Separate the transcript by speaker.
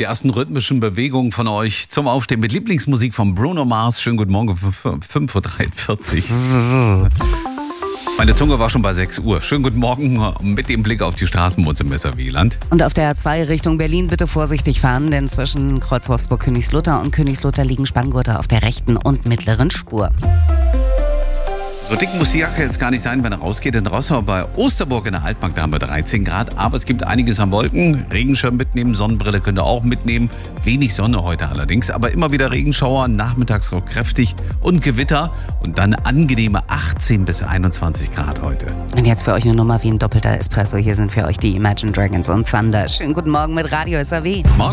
Speaker 1: Die ersten rhythmischen Bewegungen von euch zum Aufstehen mit Lieblingsmusik von Bruno Mars. Schönen guten Morgen, 5.43 Uhr. Meine Zunge war schon bei 6 Uhr. Schönen guten Morgen mit dem Blick auf die Straßen im Messer-Wieland.
Speaker 2: Und auf der A2 Richtung Berlin bitte vorsichtig fahren, denn zwischen Kreuz Wolfsburg-Königslutter und Königslutter liegen Spanngurte auf der rechten und mittleren Spur.
Speaker 1: So dick muss die Jacke jetzt gar nicht sein, wenn er rausgeht. In Rossau bei Osterburg in der Altmark, da haben wir 13 Grad. Aber es gibt einiges an Wolken. Regenschirm mitnehmen, Sonnenbrille könnt ihr auch mitnehmen. Wenig Sonne heute allerdings, aber immer wieder Regenschauer, nachmittags auch kräftig und Gewitter. Und dann angenehme 18 bis 21 Grad heute.
Speaker 2: Und jetzt für euch eine Nummer wie ein doppelter Espresso. Hier sind für euch die Imagine Dragons und Thunder. Schönen guten Morgen mit Radio SAW.
Speaker 1: Morgen.